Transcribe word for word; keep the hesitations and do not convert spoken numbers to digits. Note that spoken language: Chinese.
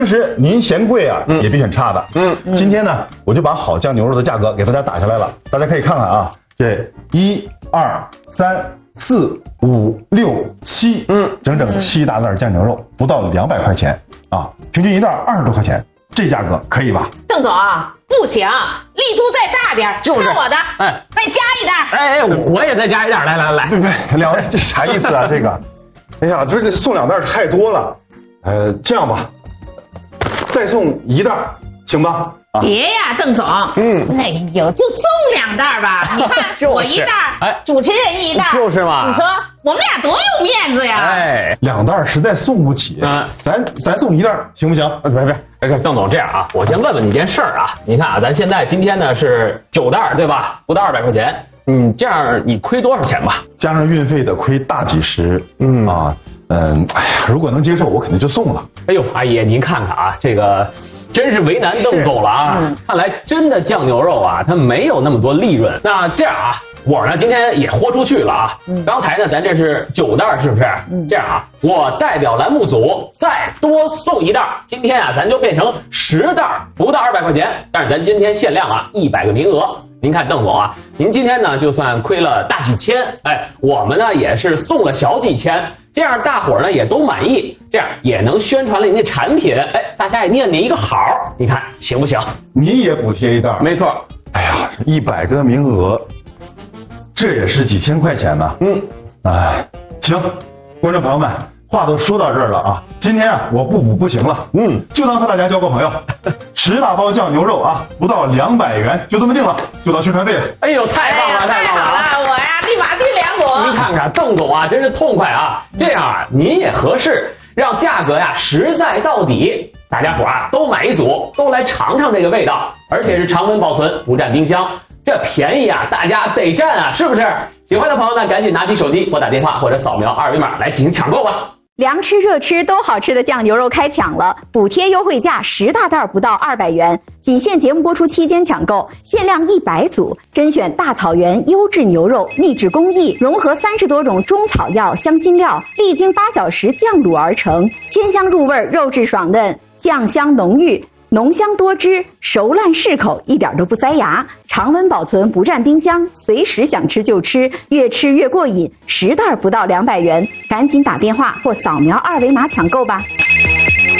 平时您嫌贵啊，嗯、也别选差的。嗯，今天呢，我就把好酱牛肉的价格给大家打下来了，大家可以看看啊，这一二三四五六七，嗯，整整七大袋酱牛肉，不到两百块钱啊，平均一袋二十多块钱，这价格可以吧？ 邓总不行，力度再大点，就是看我的，哎，再加一袋， 哎哎，我也再加一袋，来来来， 对对，两位这啥意思啊？这个，哎呀，这送两袋太多了，呃，这样吧。再送一袋，行吧？ 啊、别呀，邓总，嗯，哎呦，就送两袋吧。你看，我一袋，哎，主持人一袋， 就是嘛。 你说我们俩多有面子呀！ 哎，两袋实在送不起，嗯，咱咱送一袋行不行？ 别别别，这邓总这样啊，我先问问你一件事儿啊。你看啊，咱现在今天呢是九袋，对吧？不到二百块钱，嗯，这样你亏多少钱吧？ 加上运费得亏大几十，嗯啊。嗯，哎呀，如果能接受，我肯定就送了。 哎呦，阿姨，您看看啊，这个真是为难邓总了啊！嗯、看来真的酱牛肉啊，它没有那么多利润。那这样啊，我呢今天也豁出去了啊！嗯、刚才呢，咱这是九袋，是不是？嗯、这样啊，我代表栏目组再多送一袋。今天啊，咱就变成十袋，不到二百块钱。但是咱今天限量啊，一百个名额。您看邓总啊，您今天呢就算亏了大几千，哎，我们呢也是送了小几千，这样大伙儿呢也都满意，这样也能宣传了您的产品，哎，大家也念您一个好，你看行不行？ 你也补贴一袋， 没错。 哎呀，一百个名额，这也是几千块钱呢。嗯，哎，行，观众朋友们。话都说到这儿了啊！今天啊，我不补不行了，嗯，就当和大家交个朋友。十大包酱牛肉啊，不到两百元，就这么定了，就当宣传费了。 哎呦，太棒了， 哎、 太棒了！ 太好了，我呀立马定两股。 您看看，邓总啊，真是痛快啊！这样啊，您也合适，让价格呀实在到底，大家伙啊都买一组，都来尝尝这个味道，而且是常温保存，不占冰箱。这便宜啊，大家得占啊，是不是？喜欢的朋友呢，赶紧拿起手机拨打电话或者扫描二维码来进行抢购吧。 凉吃热吃都好吃的酱牛肉开抢了，补贴优惠价十大袋不到二百元，仅限节目播出期间抢购，限量一百组，甄选大草原优质牛肉，秘制工艺，融合三十多种中草药、香辛料，历经八小时酱卤而成，鲜香入味，肉质爽嫩，酱香浓郁。浓香多汁，熟烂适口，一点都不塞牙。常温保存，不占冰箱，随时想吃就吃，越吃越过瘾。十袋不到两百元，赶紧打电话或扫描二维码抢购吧。